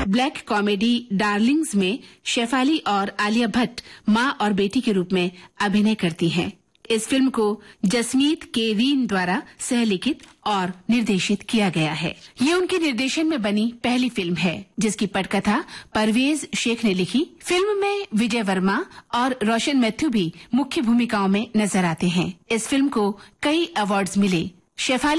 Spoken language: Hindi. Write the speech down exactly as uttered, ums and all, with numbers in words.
ब्लैक कॉमेडी डार्लिंग्स में शेफाली और आलिया भट्ट मां और बेटी के रूप में अभिनय करती हैं। इस फिल्म को जसमीत केवीन द्वारा सहलिखित और निर्देशित किया गया है। ये उनके निर्देशन में बनी पहली फिल्म है जिसकी पटकथा परवेज शेख ने लिखी। फिल्म में विजय वर्मा और रोशन मैथ्यू भी मुख्य भूमिकाओं में नजर आते हैं। इस फिल्म को कई अवार्ड्स मिले। शेफाली